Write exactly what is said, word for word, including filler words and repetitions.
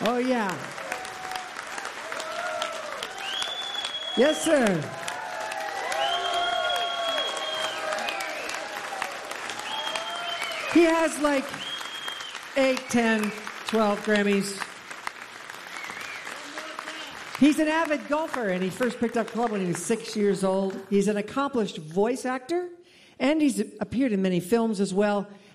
Oh, yeah. Yes, sir. He has like eight, ten, twelve Grammys. He's an avid golfer, and he first picked up club when he was six years old. He's an accomplished voice actor, and he's appeared in many films as well.